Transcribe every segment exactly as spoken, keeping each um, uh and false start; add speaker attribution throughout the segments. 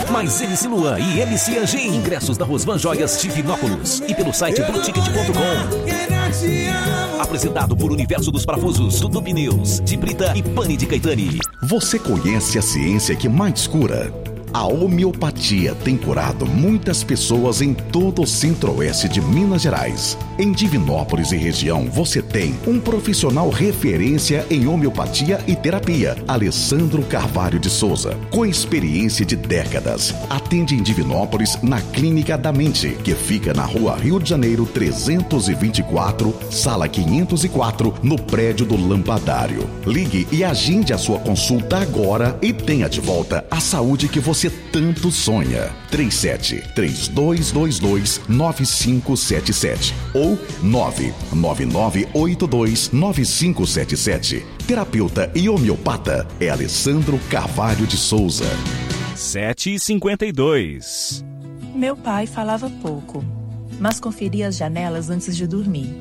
Speaker 1: mais M C Luan e M C Angie. Ingressos da Rosvan Joias Divinópolis e pelo site blue ticket ponto com. Apresentado por Universo dos Parafusos, Dudu Pneus, de Brita e Pane de Caetani.
Speaker 2: Você conhece a ciência que mais cura? A homeopatia tem curado muitas pessoas em todo o centro-oeste de Minas Gerais. Em Divinópolis e região, você tem um profissional referência em homeopatia e terapia, Alessandro Carvalho de Souza, com experiência de décadas. Atende em Divinópolis na Clínica da Mente, que fica na Rua Rio de Janeiro trezentos e vinte e quatro, sala quinhentos e quatro, no prédio do Lampadário. Ligue e agende a sua consulta agora e tenha de volta a saúde que você você tanto sonha. três sete três dois dois dois nove cinco sete sete ou nove nove nove oito dois nove cinco sete sete. Terapeuta e homeopata é Alessandro Carvalho de Souza.
Speaker 3: sete e cinquenta e dois.
Speaker 4: Meu pai falava pouco, mas conferia as janelas antes de dormir.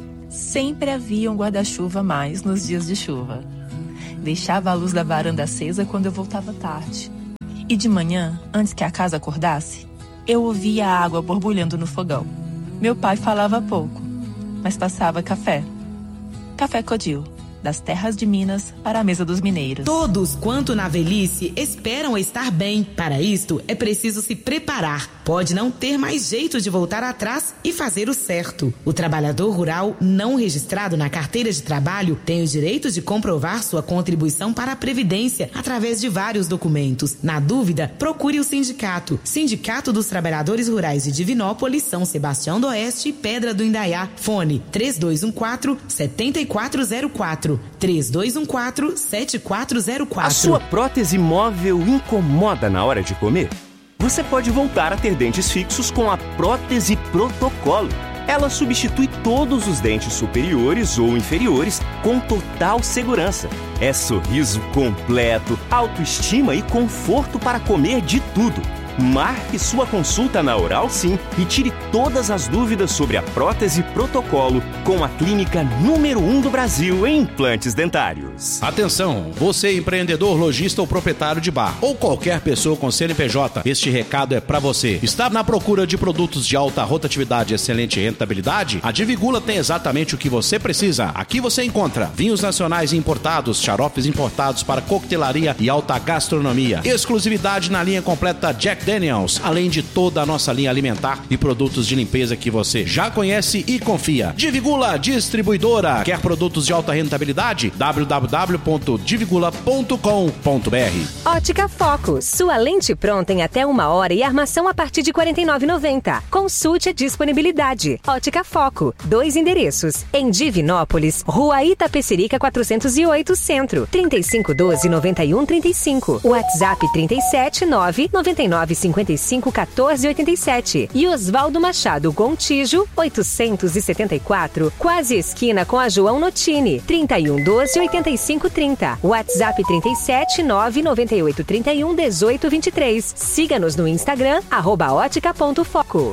Speaker 4: Sempre havia um guarda-chuva a mais nos dias de chuva. Deixava a luz da varanda acesa quando eu voltava tarde. E de manhã, antes que a casa acordasse, eu ouvia a água borbulhando no fogão. Meu pai falava pouco, mas passava café. Café Codil, das terras de Minas para a mesa dos mineiros.
Speaker 5: Todos quanto na velhice esperam estar bem. Para isto é preciso se preparar. Pode não ter mais jeito de voltar atrás e fazer o certo. O trabalhador rural não registrado na carteira de trabalho tem o direito de comprovar sua contribuição para a Previdência através de vários documentos. Na dúvida, procure o sindicato. Sindicato dos Trabalhadores Rurais de Divinópolis, São Sebastião do Oeste e Pedra do Indaiá. Fone três dois um quatro, sete quatro zero quatro. três dois um quatro, sete quatro zero quatro.
Speaker 3: A sua prótese móvel incomoda na hora de comer? Você pode voltar a ter dentes fixos com a prótese Protocolo. Ela substitui todos os dentes superiores ou inferiores com total segurança. É sorriso completo, autoestima e conforto para comer de tudo. Marque sua consulta na Oral Sim e tire todas as dúvidas sobre a prótese Protocolo com a clínica número um do Brasil em implantes dentários.
Speaker 6: Atenção, você empreendedor, lojista ou proprietário de bar ou qualquer pessoa com C N P J, este recado é para você. Está na procura de produtos de alta rotatividade e excelente rentabilidade? A Divigula tem exatamente o que você precisa. Aqui você encontra vinhos nacionais e importados, xaropes importados para coquetelaria e alta gastronomia, exclusividade na linha completa Jack Daniels, além de toda a nossa linha alimentar e produtos de limpeza que você já conhece e confia. Divigula Distribuidora. Quer produtos de alta rentabilidade? w w w ponto divigula ponto com ponto b r.
Speaker 7: Ótica Foco. Sua lente pronta em até uma hora e armação a partir de quarenta e nove reais e noventa centavos. Consulte a disponibilidade. Ótica Foco. Dois endereços. Em Divinópolis, Rua Itapecerica quatrocentos e oito, Centro. trinta e cinco doze, noventa e um trinta e cinco. WhatsApp trinta e sete, nove, noventa e nove, cinquenta e cinco, quatorze, oitenta e sete. E Oswaldo Machado Gontijo, oitocentos e setenta e quatro, quase esquina com a João Notini, trinta e um doze, oitenta e cinco trinta. WhatsApp trinta e sete, nove, noventa e oito, trinta e um, dezoito, vinte e três. Siga-nos no Instagram, arroba ótica ponto foco.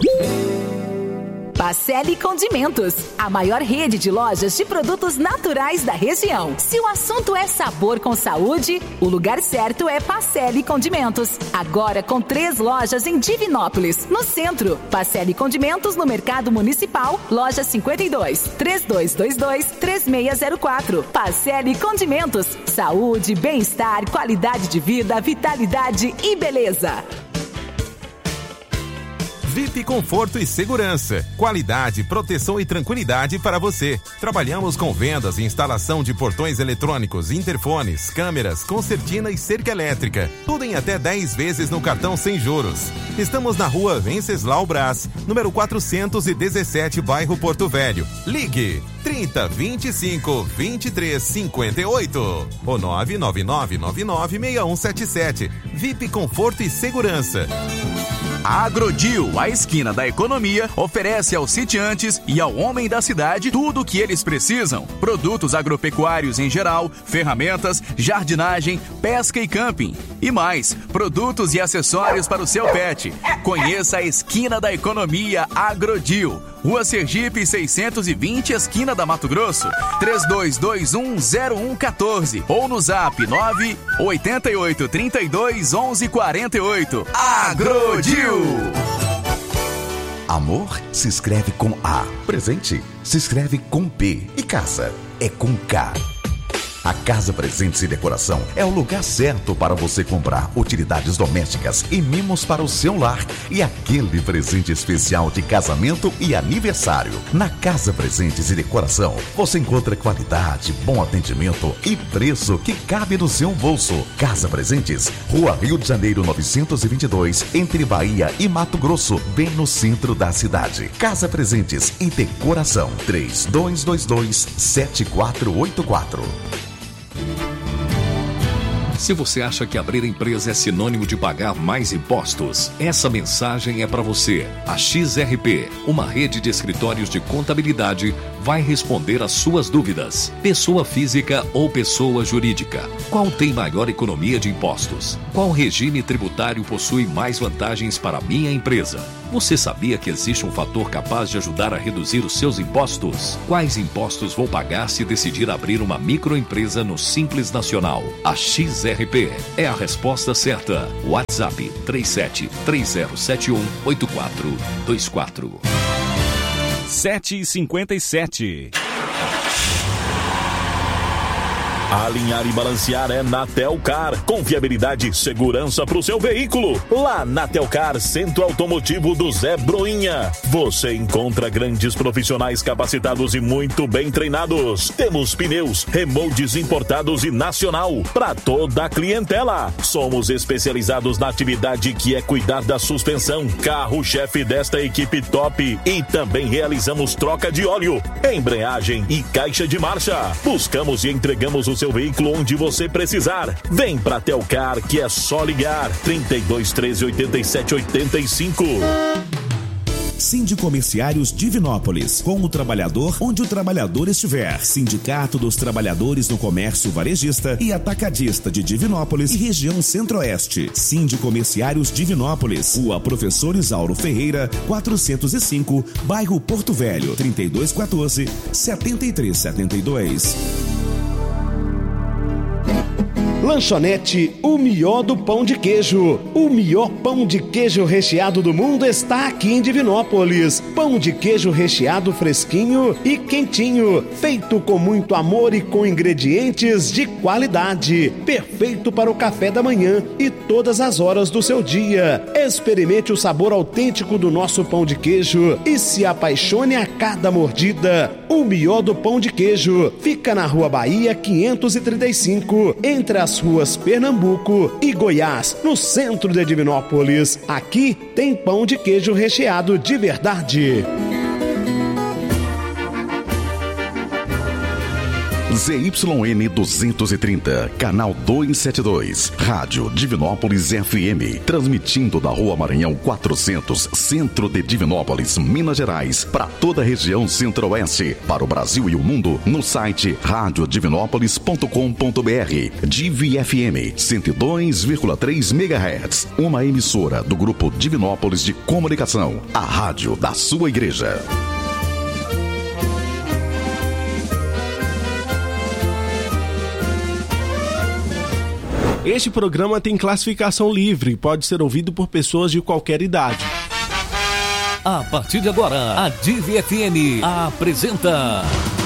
Speaker 8: Pacelli Condimentos, a maior rede de lojas de produtos naturais da região. Se o assunto é sabor com saúde, o lugar certo é Pacelli Condimentos. Agora com três lojas em Divinópolis, no centro. Pacelli Condimentos no Mercado Municipal, loja cinquenta e dois, três dois dois dois, três seis zero quatro. Pacelli Condimentos, saúde, bem-estar, qualidade de vida, vitalidade e beleza.
Speaker 9: V I P Conforto e Segurança. Qualidade, proteção e tranquilidade para você. Trabalhamos com vendas e instalação de portões eletrônicos, interfones, câmeras, concertina e cerca elétrica. Tudo em até dez vezes no cartão sem juros. Estamos na rua Venceslau Brás, número quatrocentos e dezessete, bairro Porto Velho. Ligue trinta, vinte e cinco, vinte e três, cinquenta e oito ou nove nove nove nove nove seis um sete sete. V I P Conforto e Segurança.
Speaker 10: A Agrodil, a esquina da economia, oferece aos sitiantes e ao homem da cidade tudo o que eles precisam. Produtos agropecuários em geral, ferramentas, jardinagem, pesca e camping. E mais, produtos e acessórios para o seu pet. Conheça a esquina da economia Agrodil. Rua Sergipe seiscentos e vinte, esquina da Mato Grosso. três dois dois um zero um um quatro ou no zap nove oito oito, três dois, onze, quatro oito. Agrodil.
Speaker 2: Amor se escreve com A. Presente se escreve com P. E casa é com K. A Casa Presentes e Decoração é o lugar certo para você comprar utilidades domésticas e mimos para o seu lar e aquele presente especial de casamento e aniversário. Na Casa Presentes e Decoração, você encontra qualidade, bom atendimento e preço que cabe no seu bolso. Casa Presentes, Rua Rio de Janeiro novecentos e vinte e dois, entre Bahia e Mato Grosso, bem no centro da cidade. Casa Presentes e Decoração, três dois dois dois, sete quatro oito quatro.
Speaker 1: Se você acha que abrir empresa é sinônimo de pagar mais impostos, essa mensagem é para você. A X R P, uma rede de escritórios de contabilidade, vai responder às suas dúvidas. Pessoa física ou pessoa jurídica? Qual tem maior economia de impostos? Qual regime tributário possui mais vantagens para a minha empresa? Você sabia que existe um fator capaz de ajudar a reduzir os seus impostos? Quais impostos vou pagar se decidir abrir uma microempresa no Simples Nacional? A X R P é a resposta certa. WhatsApp três sete três zero sete um oito quatro dois quatro.
Speaker 11: sete e cinquenta e sete.
Speaker 12: Alinhar e balancear é na Telcar. Confiabilidade e segurança para o seu veículo. Lá na Telcar, Centro Automotivo do Zé Broinha. Você encontra grandes profissionais capacitados e muito bem treinados. Temos pneus, remoldes importados e nacional para toda a clientela. Somos especializados na atividade que é cuidar da suspensão, carro-chefe desta equipe top. E também realizamos troca de óleo, embreagem e caixa de marcha. Buscamos e entregamos os seu veículo onde você precisar. Vem pra Telcar, que é só ligar. trinta e dois, treze, oitenta e sete, oitenta e cinco.
Speaker 13: Sindicomerciários Divinópolis, com o trabalhador onde o trabalhador estiver. Sindicato dos Trabalhadores no Comércio Varejista e Atacadista de Divinópolis e região Centro-Oeste. Sindicomerciários Divinópolis, Rua Professor Isauro Ferreira, quatrocentos e cinco, bairro Porto Velho, trinta e dois, quatorze, setenta e três, setenta e dois.
Speaker 14: Lanchonete O Mió do Pão de Queijo. O melhor pão de queijo recheado do mundo está aqui em Divinópolis. Pão de queijo recheado fresquinho e quentinho, feito com muito amor e com ingredientes de qualidade. Perfeito para o café da manhã e todas as horas do seu dia. Experimente o sabor autêntico do nosso pão de queijo e se apaixone a cada mordida. O Mió do Pão de Queijo fica na Rua Bahia quinhentos e trinta e cinco, entre as ruas Pernambuco e Goiás, no centro de Divinópolis. Aqui tem pão de queijo recheado de verdade.
Speaker 2: Z Y N duzentos e trinta, canal duzentos e setenta e dois, Rádio Divinópolis F M, transmitindo da Rua Maranhão quatrocentos, centro de Divinópolis, Minas Gerais, para toda a região Centro-Oeste, para o Brasil e o mundo, no site rádio divinópolis ponto com ponto b r. Div F M cento e dois vírgula três megahertz, uma emissora do Grupo Divinópolis de Comunicação, a rádio da sua igreja.
Speaker 15: Este programa tem classificação livre e pode ser ouvido por pessoas de qualquer idade.
Speaker 1: A partir de agora, a Div F M apresenta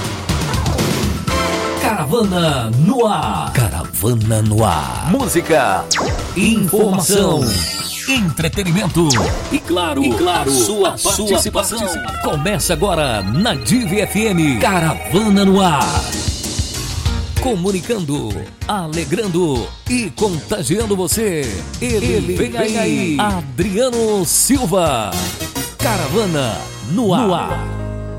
Speaker 1: Caravana no Ar. Caravana no Ar. Música, informação, entretenimento e claro, e claro, a sua, a participação. sua participação. Começa agora na Div F M Caravana no Ar. Comunicando, alegrando e contagiando você. Ele, Ele vem, vem aí, aí, Adriano Silva. Caravana no ar. No ar.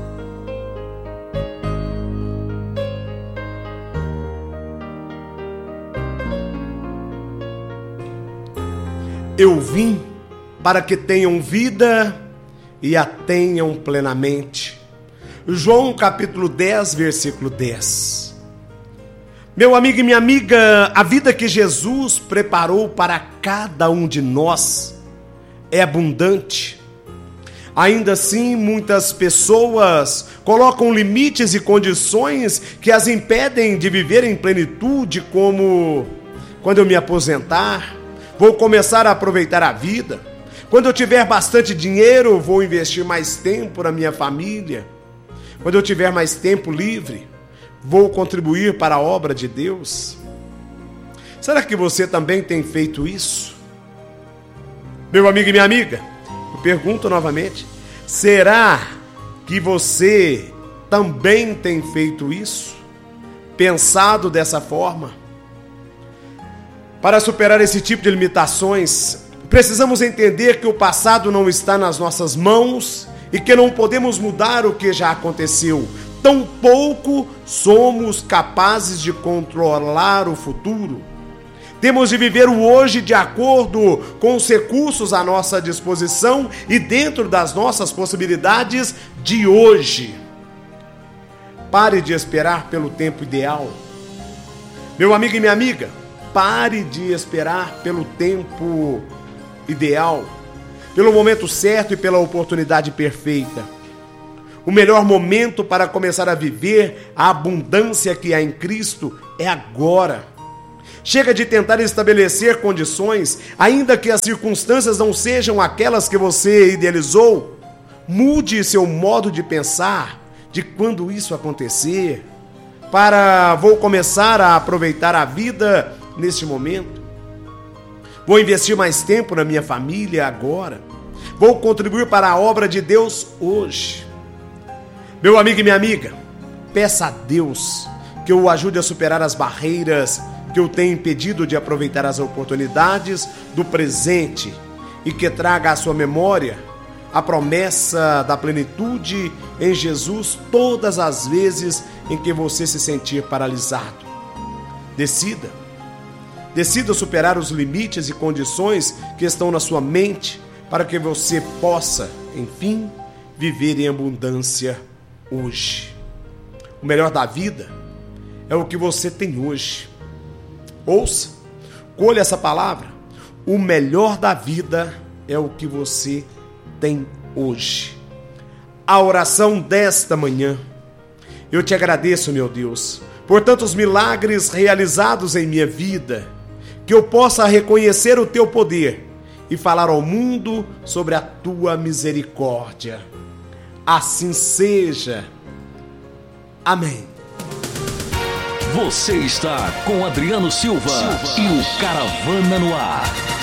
Speaker 14: Eu vim para que tenham vida e a tenham plenamente. João capítulo dez, versículo dez. Meu amigo e minha amiga, a vida que Jesus preparou para cada um de nós é abundante. Ainda assim, muitas pessoas colocam limites e condições que as impedem de viver em plenitude, como: quando eu me aposentar, vou começar a aproveitar a vida. Quando eu tiver bastante dinheiro, vou investir mais tempo na minha família. Quando eu tiver mais tempo livre, vou contribuir para a obra de Deus. Será que você também tem feito isso? Meu amigo e minha amiga, eu pergunto novamente, será que você também tem feito isso? Pensado dessa forma? Para superar esse tipo de limitações, precisamos entender que o passado não está nas nossas mãos e que não podemos mudar o que já aconteceu. Tampouco somos capazes de controlar o futuro. Temos de viver o hoje de acordo com os recursos à nossa disposição e dentro das nossas possibilidades de hoje. Pare de esperar pelo tempo ideal. Meu amigo e minha amiga, pare de esperar pelo tempo ideal, pelo momento certo e pela oportunidade perfeita. O melhor momento para começar a viver a abundância que há em Cristo é agora. Chega de tentar estabelecer condições, ainda que as circunstâncias não sejam aquelas que você idealizou. Mude seu modo de pensar de quando isso acontecer, para vou começar a aproveitar a vida neste momento. Vou investir mais tempo na minha família agora. Vou contribuir para a obra de Deus hoje. Meu amigo e minha amiga, peça a Deus que o ajude a superar as barreiras que o tem impedido de aproveitar as oportunidades do presente e que traga à sua memória a promessa da plenitude em Jesus todas as vezes em que você se sentir paralisado. Decida. Decida superar os limites e condições que estão na sua mente para que você possa, enfim, viver em abundância hoje. O melhor da vida é o que você tem hoje. Ouça, colha essa palavra. O melhor da vida é o que você tem hoje. A oração desta manhã. Eu te agradeço, meu Deus, por tantos milagres realizados em minha vida, que eu possa reconhecer o teu poder e falar ao mundo sobre a tua misericórdia. Assim seja. Amém.
Speaker 1: Você está com Adriano Silva, Silva. E o Caravana no Ar.